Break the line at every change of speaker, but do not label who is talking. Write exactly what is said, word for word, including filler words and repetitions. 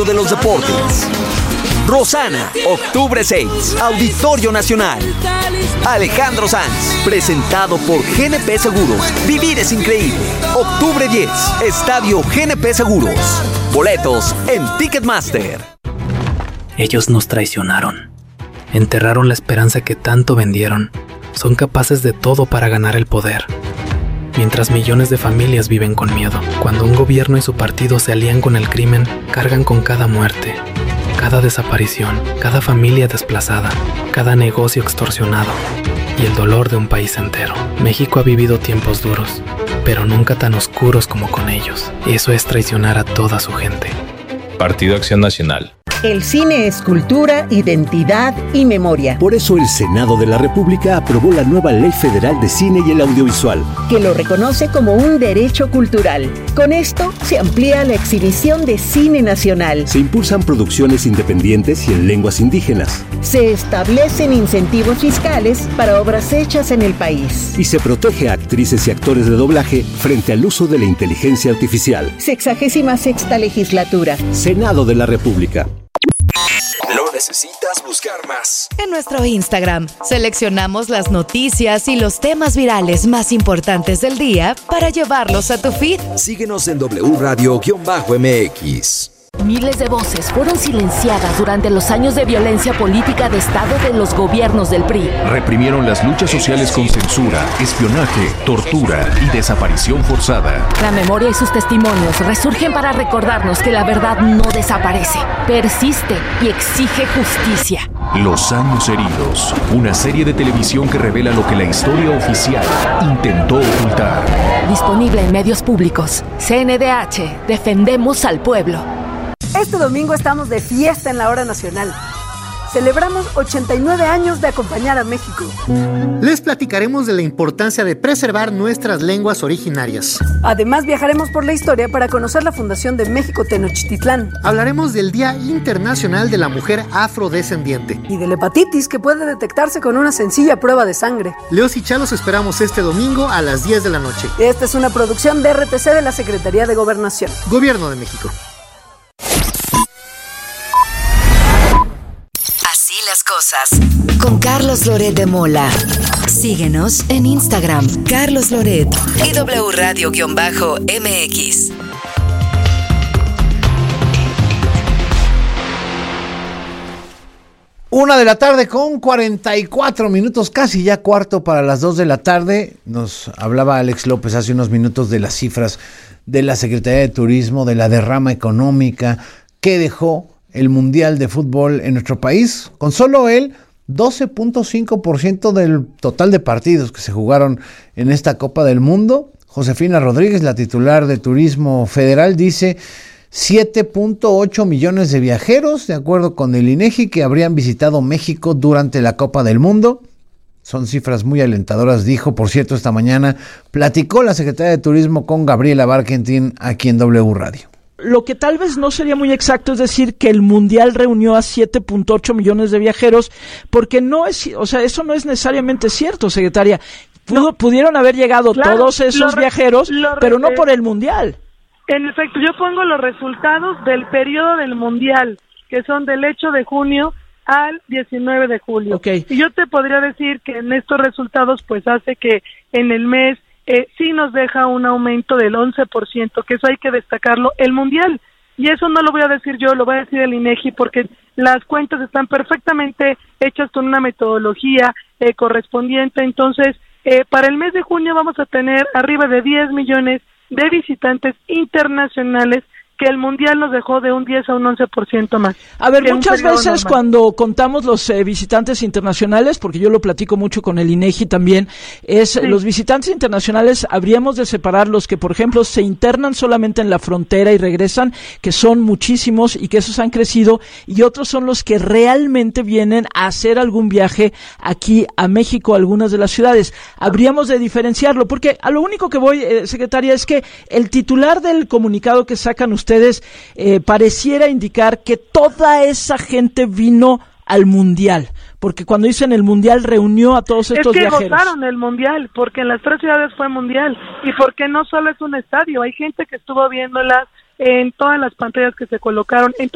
de los deportes. Rosana, octubre seis, Auditorio Nacional. Alejandro Sanz, presentado por G N P Seguros. Vivir es increíble. octubre diez, Estadio G N P Seguros. Boletos en Ticketmaster.
Ellos nos traicionaron. Enterraron la esperanza que tanto vendieron. Son capaces de todo para ganar el poder. Mientras millones de familias viven con miedo. Cuando un gobierno y su partido se alían con el crimen, cargan con cada muerte, cada desaparición, cada familia desplazada, cada negocio extorsionado y el dolor de un país entero. México ha vivido tiempos duros, pero nunca tan oscuros como con ellos. Eso es traicionar a toda su gente.
Partido Acción Nacional.
El cine es cultura, identidad y memoria.
Por eso el Senado de la República aprobó la nueva Ley Federal de Cine y el Audiovisual,
que lo reconoce como un derecho cultural. Con esto se amplía la exhibición de cine nacional.
Se impulsan producciones independientes y en lenguas indígenas.
Se establecen incentivos fiscales para obras hechas en el país.
Y se protege a actrices y actores de doblaje frente al uso de la inteligencia artificial.
Sexagésima sexta legislatura.
Senado de la República.
No necesitas buscar más.
En nuestro Instagram seleccionamos las noticias y los temas virales más importantes del día para llevarlos a tu feed.
Síguenos en W Radio-M X.
Miles de voces fueron silenciadas durante los años de violencia política de Estado de los gobiernos del P R I.
Reprimieron las luchas sociales con censura, espionaje, tortura y desaparición forzada.
La memoria y sus testimonios resurgen para recordarnos que la verdad no desaparece, persiste y exige justicia.
Los años heridos, una serie de televisión que revela lo que la historia oficial intentó ocultar.
Disponible en medios públicos. C N D H, defendemos al pueblo.
Este domingo estamos de fiesta en la Hora Nacional. Celebramos ochenta y nueve años de acompañar a México.
Les platicaremos de la importancia de preservar nuestras lenguas originarias.
Además, viajaremos por la historia para conocer la fundación de México Tenochtitlán.
Hablaremos del Día Internacional de la Mujer Afrodescendiente.
Y de la hepatitis, que puede detectarse con una sencilla prueba de sangre.
Leos y Chalos esperamos este domingo a las diez de la noche.
Esta es una producción de R T C de la Secretaría de Gobernación.
Gobierno de México.
Las cosas con Carlos Loret de Mola. Síguenos en Instagram, Carlos Loret y W Radio-M X.
Una de la tarde con cuarenta y cuatro minutos, casi ya cuarto para las dos de la tarde. Nos hablaba Alex López hace unos minutos de las cifras de la Secretaría de Turismo, de la derrama económica que dejó el Mundial de Fútbol en nuestro país, con solo el doce punto cinco por ciento del total de partidos que se jugaron en esta Copa del Mundo. Josefina Rodríguez, la titular de Turismo Federal, dice siete punto ocho millones de viajeros, de acuerdo con el INEGI, que habrían visitado México durante la Copa del Mundo. Son cifras muy alentadoras, dijo. Por cierto, esta mañana platicó la Secretaría de Turismo con Gabriela Barkentin aquí en W Radio.
Lo que tal vez no sería muy exacto es decir que el Mundial reunió a siete punto ocho millones de viajeros, porque no es, o sea, eso no es necesariamente cierto, secretaria. Pudo, no. Pudieron haber llegado claro, todos esos re, viajeros, pero no por el Mundial.
En efecto, yo pongo los resultados del periodo del Mundial, que son del ocho de junio al diecinueve de julio.
Okay.
Y yo te podría decir que en estos resultados pues hace que en el mes Eh, sí nos deja un aumento del once por ciento, que eso hay que destacarlo, el Mundial. Y eso no lo voy a decir yo, lo va a decir el INEGI, porque las cuentas están perfectamente hechas con una metodología eh, correspondiente. Entonces, eh, para el mes de junio vamos a tener arriba de diez millones de visitantes internacionales, que el Mundial nos dejó de un diez a un once por ciento más.
A ver, muchas veces normal. Cuando contamos los eh, visitantes internacionales, porque yo lo platico mucho con el INEGI también, es sí. Los visitantes internacionales habríamos de separar los que, por ejemplo, se internan solamente en la frontera y regresan, que son muchísimos y que esos han crecido, y otros son los que realmente vienen a hacer algún viaje aquí a México, a algunas de las ciudades. Habríamos de diferenciarlo, porque a lo único que voy, eh, secretaria, es que el titular del comunicado que sacan ustedes Ustedes eh, pareciera indicar que toda esa gente vino al Mundial, porque cuando dicen el Mundial reunió a todos estos viajeros.
Es que gozaron el Mundial, porque en las tres ciudades fue Mundial, y porque no solo es un estadio, hay gente que estuvo viéndolas en todas las pantallas que se colocaron. Entonces,